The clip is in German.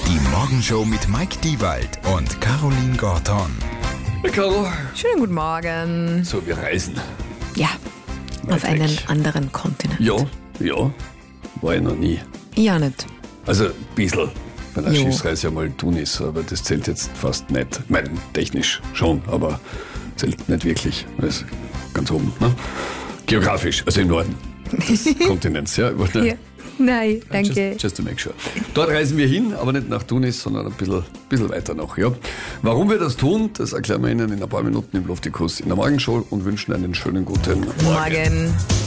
Die Morgenshow mit Mike Diewald und Caroline Gorton. Hey Caro. Schönen guten Morgen. So, wir reisen. Ja, auf weg. einen anderen Kontinent. Ja, war ich noch nie. Ja, nicht. Also ein bisschen. Bei einer Jo. Schiffsreise ja mal Tunis, aber das zählt jetzt fast nicht. Ich meine, technisch schon, aber zählt nicht wirklich. Das ist ganz oben, ne? Geografisch, also im Norden des Kontinents. Ja, Ja. Nein, danke. Just to make sure. Dort reisen wir hin, aber nicht nach Tunis, sondern ein bisschen weiter noch. Ja. Warum wir das tun, das erklären wir Ihnen in ein paar Minuten im Loftikus in der Morgenshow und wünschen einen schönen guten Morgen. Morgen.